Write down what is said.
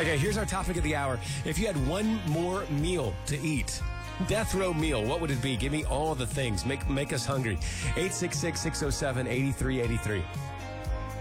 Okay, here's our topic of the hour. If you had one more meal to eat, death row meal, what would it be? Give me all the things. Make us hungry. 866-607-8383.